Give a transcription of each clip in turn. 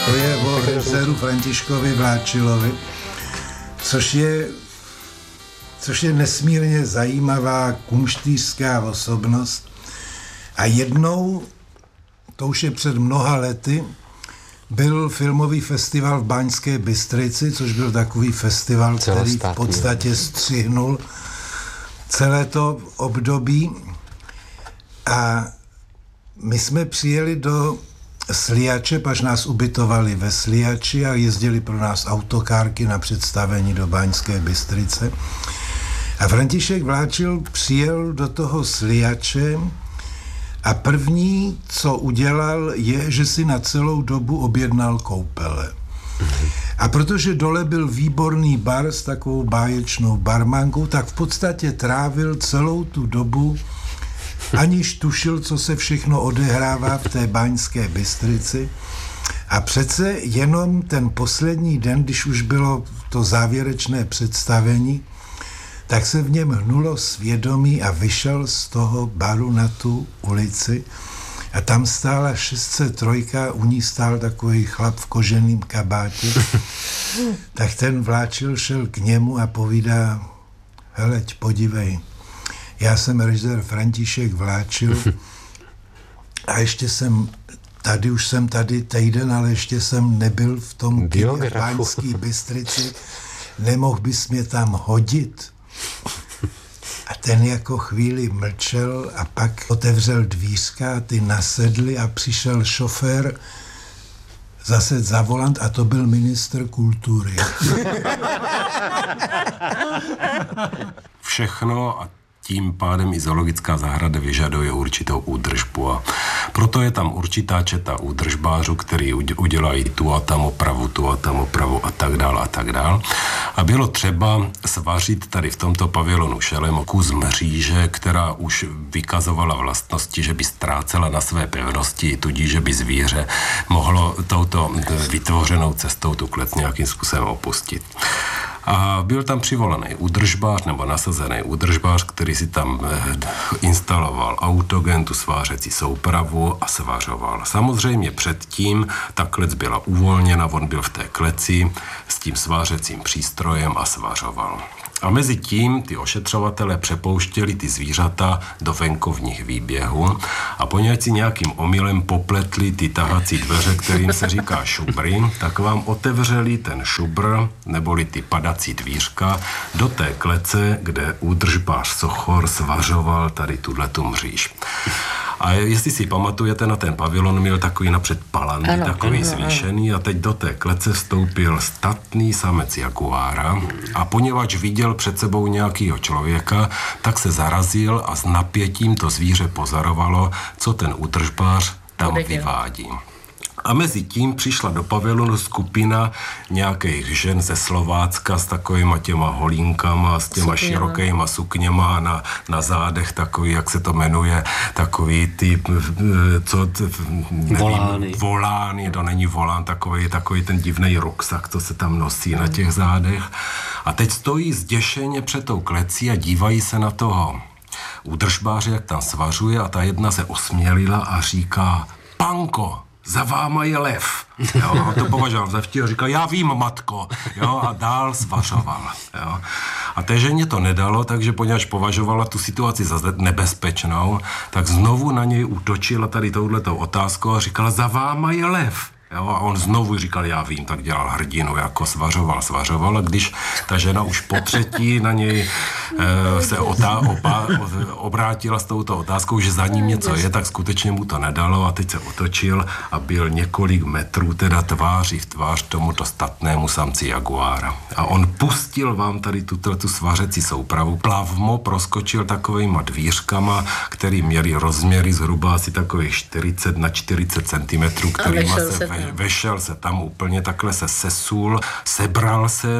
To je o režiséru Františkovi Vláčilovi, což je nesmírně zajímavá kumštýřská osobnost. A jednou, to už je před mnoha lety, byl filmový festival v Baňské Bystrici, což byl takový festival, který v podstatě střihnul celé to období. A my jsme přijeli do Sliače, až nás ubytovali ve Sliači a jezdili pro nás autokárky na představení do Baňské Bystrice. A František Vláčil přijel do toho Sliače a první, co udělal, je, že si na celou dobu objednal koupele. A protože dole byl výborný bar s takovou báječnou barmankou, tak v podstatě trávil celou tu dobu, aniž tušil, co se všechno odehrává v té Baňské Bystrici. A přece jenom ten poslední den, když už bylo to závěrečné představení, tak se v něm hnulo svědomí a vyšel z toho baru na tu ulici a tam stála 603, u ní stál takový chlap v koženým kabátě. Tak ten Vláčil šel k němu a povídá: heleď, podívej, já jsem režisér František Vláčil a ještě jsem tady, už jsem tady týden, ale ještě jsem nebyl v tom kině v Baňský Bystrici. Nemohl bys mě tam hodit? A ten jako chvíli mlčel a pak otevřel dvířka, ty nasedli a přišel šofér zase za volant a to byl ministr kultury. Všechno a tím pádem i zoologická zahrada vyžaduje určitou údržbu a proto je tam určitá četa údržbářů, který udělají tu a tam opravu a tak dál a tak dál. A bylo třeba svařit tady v tomto pavilonu Šelem kus mříže, která už vykazovala vlastnosti, že by ztrácela na své pevnosti, tudíž, že by zvíře mohlo touto vytvořenou cestou tu klec nějakým způsobem opustit. A byl tam přivolaný údržbář nebo nasazený údržbář, který si tam instaloval autogen, tu svářecí soupravu a svařoval. Samozřejmě předtím ta klec byla uvolněna, on byl v té kleci s tím svářecím přístrojem a svařoval. A mezi tím ty ošetřovatelé přepouštěli ty zvířata do venkovních výběhů a poněvadž si nějakým omylem popletli ty tahací dveře, kterým se říká šubry, tak vám otevřeli ten šubr, neboli ty padací dvířka, do té klece, kde údržbář Sochor svařoval tady tuhletu mříž. A jestli si pamatujete, na ten pavilon měl takový napřed palandy, takový zvýšený a teď do té klece vstoupil statný samec jaguára a poněvadž viděl před sebou nějakýho člověka, tak se zarazil a s napětím to zvíře pozorovalo, co ten údržbář tam vyvádí. A mezi tím přišla do pavilonu skupina nějakých žen ze Slovácka s takovýma těma holínkama, s těma širokýma sukněma na zádech, takový, jak se to jmenuje, takový ty, co, nevím, volány, to není volán, takový ten divnej ruksak, co se tam nosí na těch zádech. A teď stojí zděšeně před tou klecí a dívají se na toho údržbáře, jak tam svařuje a ta jedna se osmělila a říká: Panko, za váma je lev. Jo, a to považoval za vtip, říkal: já vím, matko. Jo, a dál svařoval. Jo. A té ženě to nedalo, takže poněvadž považovala tu situaci za nebezpečnou, tak znovu na něj útočila tady touhletou otázkou a říkala: za váma je lev. Jo, a on znovu říkal: já vím, tak dělal hrdinu, jako svařoval. A když ta žena už po třetí na něj se obrátila s touto otázkou, že za ním něco je, tak skutečně mu to nedalo a teď se otočil a byl několik metrů teda tváří v tvář tomuto statnému samci jaguára. A on pustil vám tady tu svařecí soupravu, plavmo proskočil takovejma dvířkama, který měli rozměry zhruba asi takových 40 na 40 cm, kterýma se vešel se tam úplně, takhle se sesul, sebral se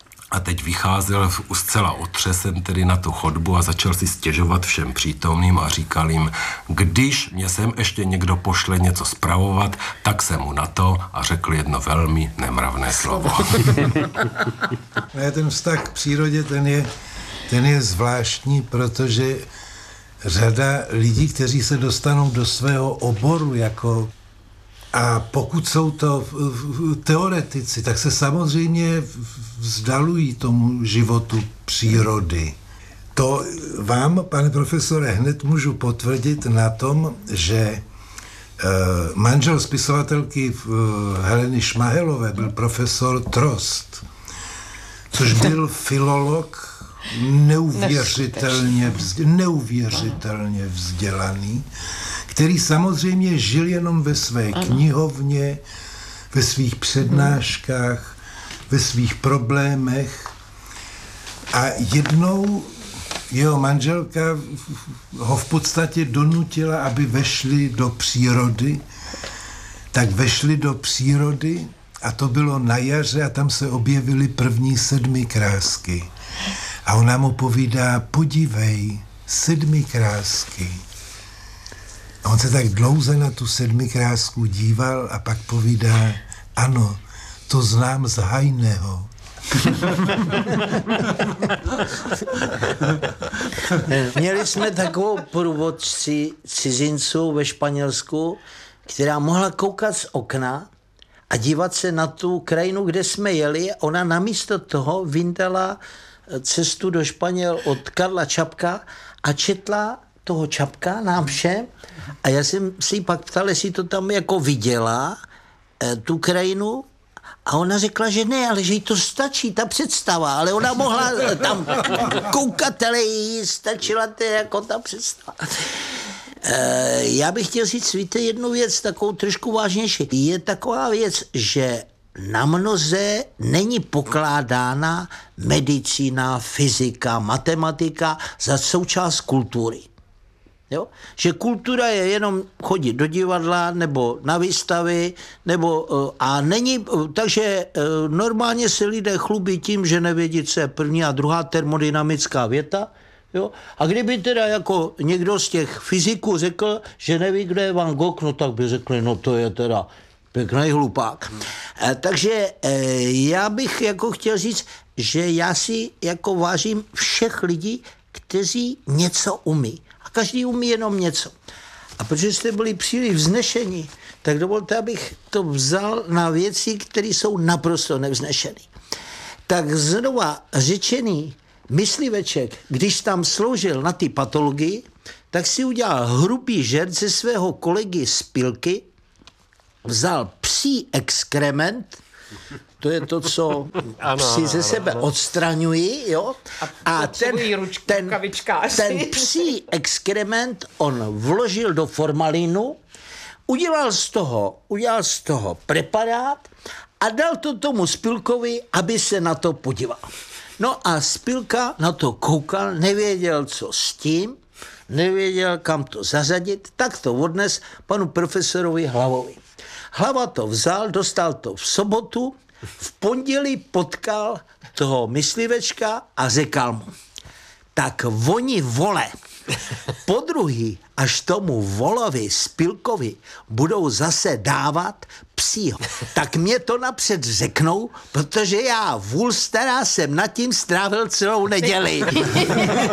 a teď vycházel zcela otřesen tedy na tu chodbu a začal si stěžovat všem přítomným a říkal jim: když mě sem ještě někdo pošle něco spravovat, tak se mu na to, a řekl jedno velmi nemravné slovo. Ten vztah k přírodě, ten je zvláštní, protože řada lidí, kteří se dostanou do svého oboru jako A pokud jsou to teoretici, tak se samozřejmě vzdalují tomu životu přírody. To vám, pane profesore, hned můžu potvrdit na tom, že manžel spisovatelky Heleny Šmahelové byl profesor Trost, což byl filolog neuvěřitelně vzdělaný, který samozřejmě žil jenom ve své knihovně, ve svých přednáškách, ve svých problémech. A jednou jeho manželka ho v podstatě donutila, aby vešli do přírody. Tak vešli do přírody a to bylo na jaře a tam se objevily první sedmikrásky. A ona mu povídá, podívej, sedmikrásky. A on se tak dlouze na tu sedmikrásku díval a pak povídá, ano, to znám z Hajného. Měli jsme takovou průvodci cizinců ve Španělsku, která mohla koukat z okna a dívat se na tu krajinu, kde jsme jeli. Ona namísto toho vyndala cestu do Španěl od Karla Čapka a četla toho Čapka nám všem. A já jsem si ji pak ptal, jestli to tam jako viděla, tu krajinu. A ona řekla, že ne, ale že jí to stačí, ta představa, ale ona mohla tam koukat, ale jí stačila to jako ta představa. Já bych chtěl říct, víte, jednu věc, takovou trošku vážnější. Je taková věc, že na mnoze není pokládána medicína, fyzika, matematika za součást kultury. Jo? Že kultura je jenom chodit do divadla nebo na výstavy, nebo, a není, takže normálně se lidé chlubí tím, že nevědí, co je první a druhá termodynamická věta. Jo? A kdyby teda jako někdo z těch fyziků řekl, že neví, kde je Van Gogh, no tak by řekli, no to je teda pěkný hlupák. Takže já bych jako chtěl říct, že já si jako vážím všech lidí, kteří něco umí. A každý umí jenom něco. A protože jste byli příliš vznešení, tak dovolte, abych to vzal na věci, které jsou naprosto nevznešený. Tak znova řečený mysliveček, když tam sloužil na ty patologii, tak si udělal hrubý žert ze svého kolegy z pilky, vzal psí exkrement, to je to, co psi ze sebe odstraňují, jo? A ten psí exkrement on vložil do formalinu, udělal z toho preparát a dal to tomu Spilkovi, aby se na to podíval. No a Spilka na to koukal, nevěděl, co s tím, nevěděl, kam to zařadit, tak to odnes panu profesorovi Hlavovi. Hlava to vzal, dostal to v sobotu, v pondělí potkal toho myslivečka a řekl mu, tak oni vole, podruhý, až tomu volovi Spilkovi budou zase dávat psího, tak mě to napřed řeknou, protože já vůl stará jsem nad tím strávil celou neděli.